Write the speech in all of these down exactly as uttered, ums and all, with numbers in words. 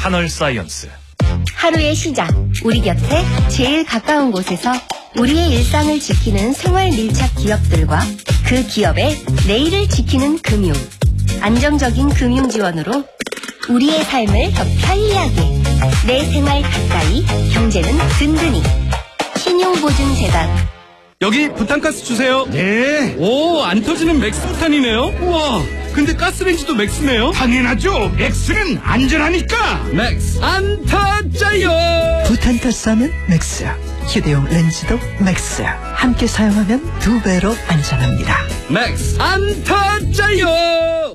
한얼사이언스. 하루의 시작, 우리 곁에 제일 가까운 곳에서 우리의 일상을 지키는 생활 밀착 기업들과 그 기업의 내일을 지키는 금융. 안정적인 금융 지원으로 우리의 삶을 더 편리하게. 내 생활 가까이, 경제는 든든히. 신용보증재단. 여기 부탄가스 주세요. 네. 오, 안 터지는 맥스부탄이네요. 우와, 근데 가스레인지도 맥스네요. 당연하죠. 맥스는 안전하니까. 맥스 안 터져요. 부탄가스하면 맥스야. 휴대용 렌즈도 맥스야. 함께 사용하면 두 배로 안전합니다. 맥스 안 터져요.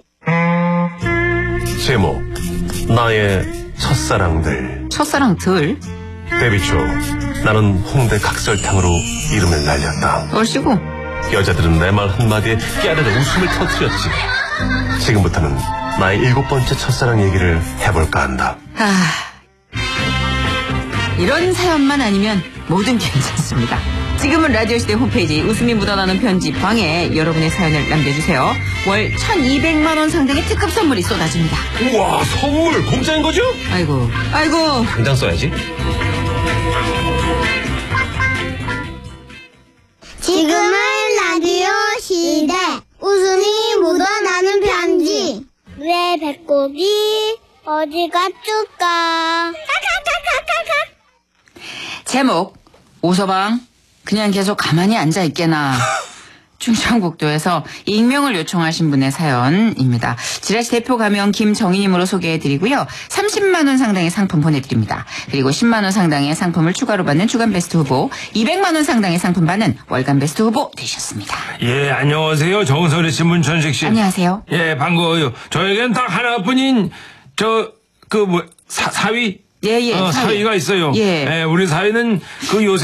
제목 나의 첫사랑들. 첫사랑들? 데뷔 초 나는 홍대 각설탕으로 이름을 날렸다. 얼씨구. 여자들은 내 말 한마디에 깨르르 웃음을 터뜨렸지. 지금부터는 나의 일곱 번째 첫사랑 얘기를 해볼까 한다. 아, 이런 사연만 아니면 뭐든 괜찮습니다. 지금은 라디오시대 홈페이지 웃음이 묻어나는 편지방에 여러분의 사연을 남겨주세요. 월 천이백만 원 상당의 특급 선물이 쏟아집니다. 우와, 선물 공짜인 거죠? 아이고, 아이고. 당장 써야지. 지금은 라디오 시대. 웃음이 묻어나는 편지. 왜 배꼽이 어디 갔을까? 제목, 오서방 그냥 계속 가만히 앉아있게나. 충청북도에서 익명을 요청하신 분의 사연입니다. 지라시 대표 가명 김정희님으로 소개해드리고요. 삼십만 원 상당의 상품 보내드립니다. 그리고 십만 원 상당의 상품을 추가로 받는 주간 베스트 후보, 이백만 원 상당의 상품 받는 월간 베스트 후보 되셨습니다. 예, 안녕하세요. 정선희 씨, 문천식 씨. 안녕하세요. 예, 반가워요. 저에겐 딱 하나뿐인 저 그 뭐 사위? 예, 예. 어, 사위. 사위가 있어요. 예. 예, 우리 사위는 그 요새